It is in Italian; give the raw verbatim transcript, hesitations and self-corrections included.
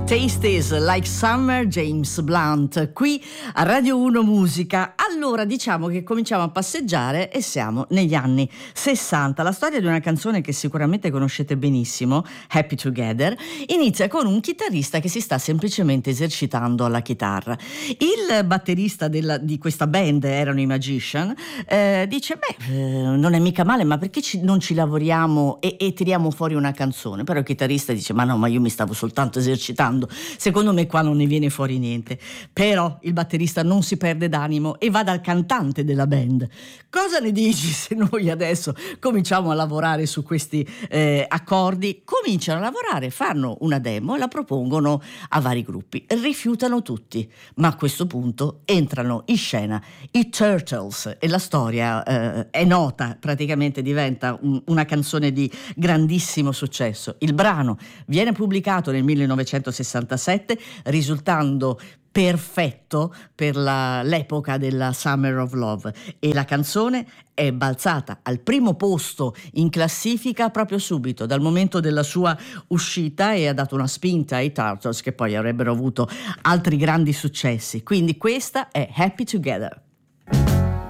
Tastes Like Summer, James Blunt, qui a Radio uno Musica. Allora, diciamo che cominciamo a passeggiare e siamo negli anni sessanta. La storia di una canzone che sicuramente conoscete benissimo, Happy Together, inizia con un chitarrista che si sta semplicemente esercitando alla chitarra. Il batterista della, di questa band, erano i Magician, eh, dice, beh, eh, non è mica male, ma perché ci, non ci lavoriamo e, e tiriamo fuori una canzone? Però il chitarrista dice, ma no, ma io mi stavo soltanto esercitando. Secondo me qua non ne viene fuori niente. Però il batterista non si perde d'animo e va dal cantante della band. Cosa ne dici se noi adesso cominciamo a lavorare su questi eh, accordi? Cominciano a lavorare, fanno una demo e la propongono a vari gruppi. Rifiutano tutti, ma a questo punto entrano in scena i Turtles e la storia eh, è nota, praticamente diventa un, una canzone di grandissimo successo. Il brano viene pubblicato nel millenovecentosessantasette, risultando perfetto per la, l'epoca della Summer of Love, e la canzone è balzata al primo posto in classifica proprio subito dal momento della sua uscita e ha dato una spinta ai Turtles, che poi avrebbero avuto altri grandi successi. Quindi questa è Happy Together.